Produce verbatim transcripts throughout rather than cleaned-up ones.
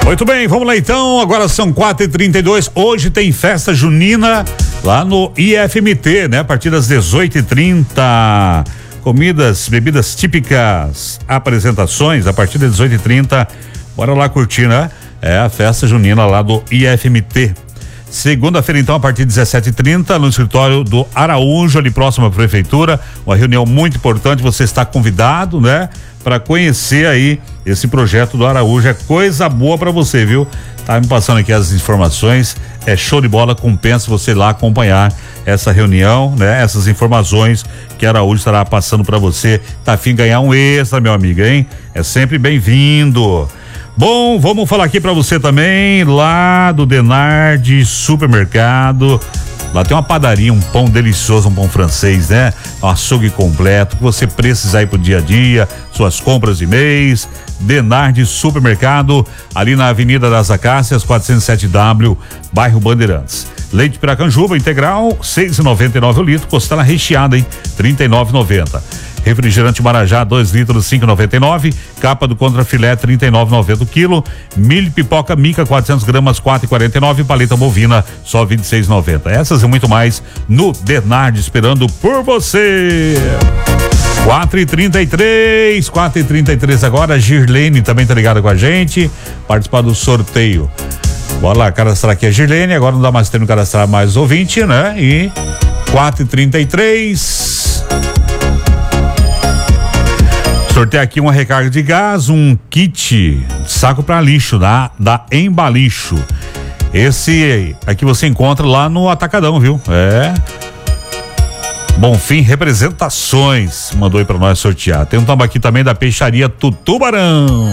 Muito bem, vamos lá então, agora são quatro e trinta e dois, hoje tem festa junina lá no I F M T, né? A partir das dezoito e trinta, comidas, bebidas típicas, apresentações a partir das dezoito e trinta, bora lá curtir, né? É a festa junina lá do I F M T. Segunda-feira, então, a partir de dezessete e trinta, no escritório do Araújo, ali próximo à prefeitura, uma reunião muito importante, você está convidado, né? Para conhecer aí esse projeto do Araújo, é coisa boa para você, viu? Tá me passando aqui as informações, é show de bola, compensa você ir lá acompanhar essa reunião, né? Essas informações que Araújo estará passando para você, tá a fim de ganhar um extra, meu amigo, hein? É sempre bem-vindo. Bom, vamos falar aqui pra você também, lá do Denardi Supermercado. Lá tem uma padaria, um pão delicioso, um pão francês, né? Um açougue completo, que você precisa aí pro dia a dia, suas compras de mês. Denardi Supermercado, ali na Avenida das Acácias, quatrocentos e sete W, bairro Bandeirantes. Leite Piracanjuba integral, seis e noventa e nove o litro, costela recheada, hein? trinta e nove e noventa. Refrigerante Marajá, dois litros, cinco e noventa e nove. Capa do contrafilé, trinta e nove e noventa o quilo. Milho pipoca mica, quatrocentos gramas, quatro e quarenta e nove. Paleta bovina, só vinte e seis e noventa. Essas e muito mais no Denardi, esperando por você. quatro e trinta e três, quatro e trinta e três agora. Girlene também tá ligada com a gente, participar do sorteio. Bora lá, cadastrar aqui a Girlene. Agora não dá mais tempo de cadastrar mais ouvinte, né? E quatro e trinta e três. Sorteio aqui uma recarga de gás, um kit saco para lixo da, da Embalixo. Esse aqui você encontra lá no Atacadão, viu? É. Bonfim Representações mandou aí para nós sortear. Tem um tambaqui também da Peixaria Tutubarão.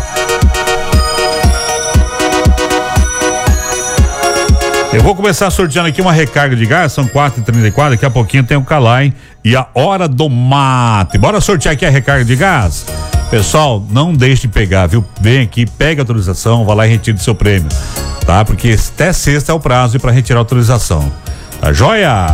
Eu vou começar sorteando aqui uma recarga de gás, são quatro e trinta e quatro, daqui a pouquinho tem o Calai e a Hora do Mate. Bora sortear aqui a recarga de gás? Pessoal, não deixe de pegar, viu? Vem aqui, pega a autorização, vá lá e retire seu prêmio, tá? Porque até sexta é o prazo para retirar a autorização. Tá joia?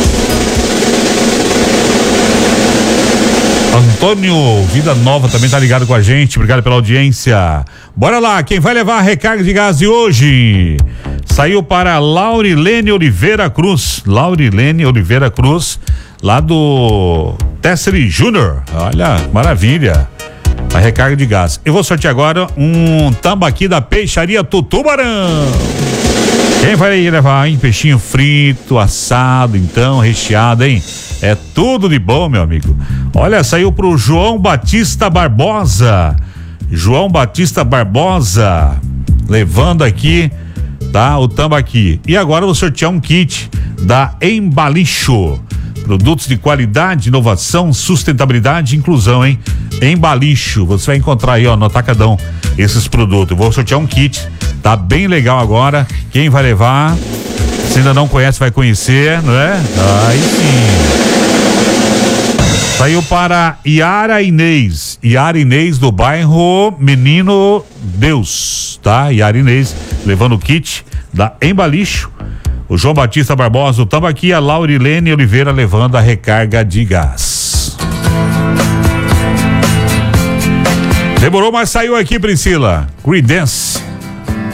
Antônio Vida Nova também tá ligado com a gente, obrigado pela audiência. Bora lá, quem vai levar a recarga de gás de hoje? Saiu para Laurilene Oliveira Cruz, Laurilene Oliveira Cruz, lá do Tesseri Júnior. Olha, maravilha. A recarga de gás. Eu vou sortear agora um tambaqui da Peixaria Tutubarão. Quem vai levar, hein? Peixinho frito, assado, então, recheado, hein? É tudo de bom, meu amigo. Olha, saiu pro João Batista Barbosa. João Batista Barbosa, levando aqui, tá? O tambaqui. E agora eu vou sortear um kit da Embalixo. Produtos de qualidade, inovação, sustentabilidade e inclusão, hein? Embalixo. Você vai encontrar aí, ó, no Atacadão, esses produtos. Eu vou sortear um kit. Tá bem legal agora. Quem vai levar? Se ainda não conhece, vai conhecer, não é? Aí sim. Saiu para Yara Inês. Yara Inês do bairro Menino Deus, tá? Yara Inês levando o kit da Embalixo. O João Batista Barbosa, o tambaqui, a Laurilene Oliveira levando a recarga de gás. Demorou, mas saiu aqui, Priscila. Creedence.